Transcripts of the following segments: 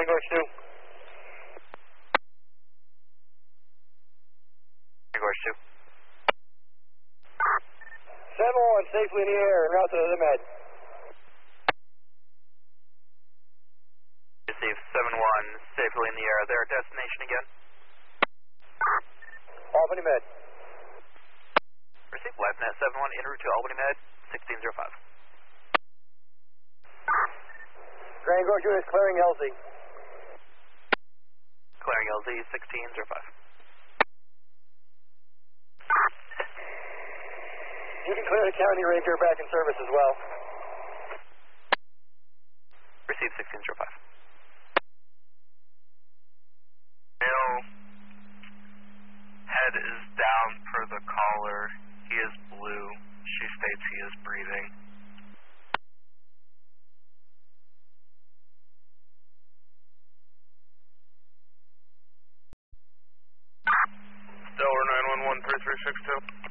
Tango 2. Tango 2. 7-1, safely in the air, en route to the med. Receive 7-1, safely in the air. Their destination again? Albany Med. Receive LifeNet 7-1, en route to Albany Med, 1605. Tango 2 is clearing LZ. Clearing LZ, 1605. You can clear the County Ranger back in service as well. Receive 1605. Male head is down per the caller. He is blue. She states he is breathing. Stellar 911 3362.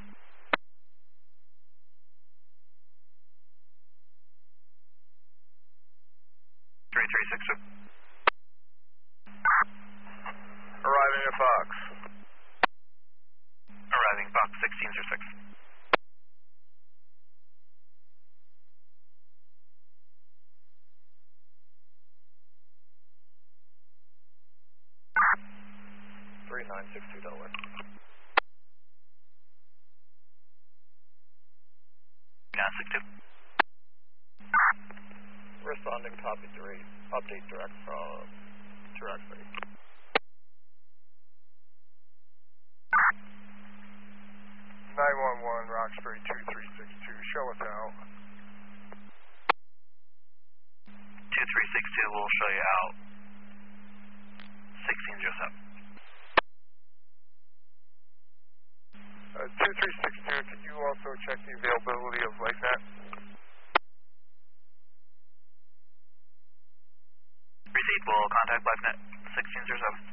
3362. Arriving at Fox. Arriving Fox, 1606. $3962. Responding, copy 3. Update direct from direct 3. 911, Roxbury 2362, show us out. 2362 will show you out. 1607. 2362, could you also check the availability of LifeNet? Receipt will contact LifeNet 1607.